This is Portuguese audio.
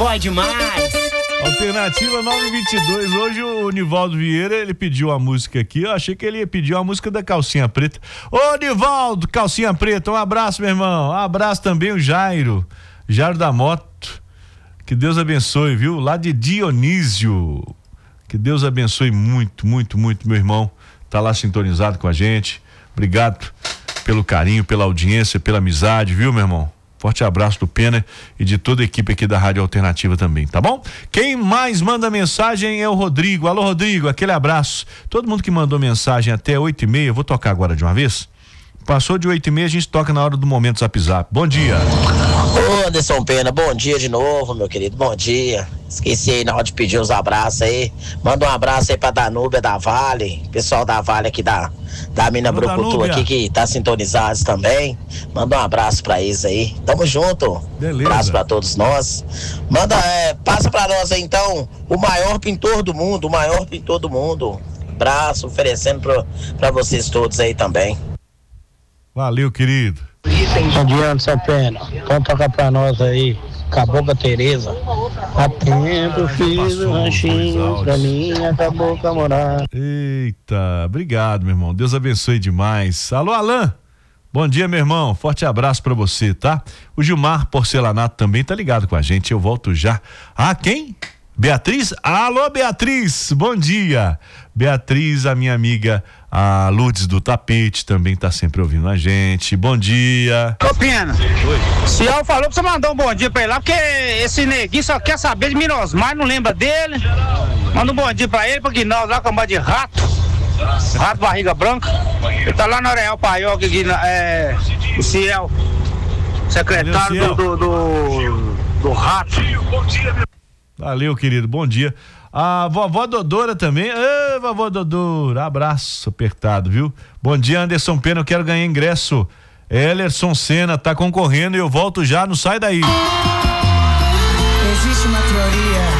boy demais. Alternativa 922. Hoje o Nivaldo Vieira, ele pediu a música aqui. Eu achei que ele ia pedir uma música da Calcinha Preta. Ô, Nivaldo, Calcinha Preta, um abraço, meu irmão. Um abraço também o Jairo da Moto. Que Deus abençoe, viu? Lá de Dionísio. Que Deus abençoe muito, muito, muito, meu irmão. Tá lá sintonizado com a gente. Obrigado pelo carinho, pela audiência, pela amizade, viu, meu irmão? Forte abraço do Pena e de toda a equipe aqui da Rádio Alternativa também, tá bom? Quem mais manda mensagem é o Rodrigo. Alô, Rodrigo, aquele abraço. Todo mundo que mandou mensagem até 8h30, eu vou tocar agora de uma vez. Passou de 8h30, a gente toca na hora do Momento Zap Zap. Bom dia. Ô, Anderson Pena, bom dia de novo, meu querido, bom dia. Esqueci aí na hora de pedir os abraços aí. Manda um abraço aí pra Danúbia da Vale, pessoal da Vale aqui da Mina Brucutu aqui que tá sintonizados também. Manda um abraço pra eles aí. Tamo junto. Beleza. Abraço pra todos nós. Passa pra nós aí então, o maior pintor do mundo, Abraço, oferecendo pra vocês todos aí também. Valeu, querido. Bom dia, Anderson Pena. Vamos tocar pra nós aí, Cabocla Tereza. Há tempo fiz um ranchinho pra minha cabocla morar. Eita, obrigado, meu irmão. Deus abençoe demais. Alô, Alan. Bom dia, meu irmão. Forte abraço pra você, tá? O Gilmar Porcelanato também tá ligado com a gente. Eu volto já. Ah, quem? Beatriz? Alô, Beatriz. Bom dia. Beatriz, a minha amiga, a Lourdes do Tapete, também tá sempre ouvindo a gente. Bom dia. Ô, Pena. Oi. Ciel falou pra você mandar um bom dia pra ele lá, porque esse neguinho só quer saber de Minosmar, não lembra dele. Manda um bom dia pra ele, porque nós lá com a de rato barriga branca. Ele tá lá no Areal Paioca, o Ciel, secretário do rato. Valeu, querido, bom dia. A vovó Dodora também. Vovó Dodora, abraço apertado, viu? Bom dia, Anderson Pena, eu quero ganhar ingresso. Ellerson Senna tá concorrendo e eu volto já, não sai daí. Existe uma teoria